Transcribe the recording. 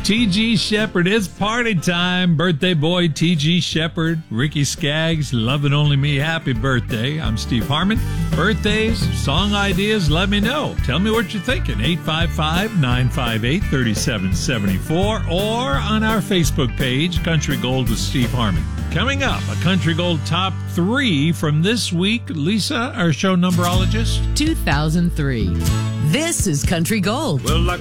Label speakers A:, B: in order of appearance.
A: T.G. Shepherd, it's party time. Birthday boy T.G. Shepherd, Ricky Skaggs, Love and Only Me, happy birthday. I'm Steve Harmon. Birthdays, song ideas, let me know. Tell me what you're thinking. 855-958-3774 or on our Facebook page, Country Gold with Steve Harmon. Coming up, a Country Gold Top 3 from this week. Lisa, our show numberologist.
B: 2003. This is Country Gold.
A: Well, I